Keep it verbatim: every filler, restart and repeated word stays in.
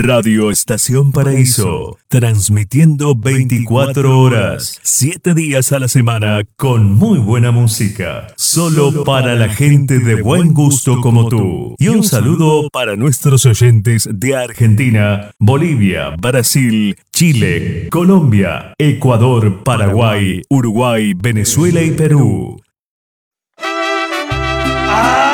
Radio Estación Paraíso, transmitiendo veinticuatro horas, siete días a la semana con muy buena música, solo para la gente de buen gusto como tú. Y un saludo para nuestros oyentes de Argentina, Bolivia, Brasil, Chile, Colombia, Ecuador, Paraguay, Uruguay, Venezuela y Perú. ¡Ah!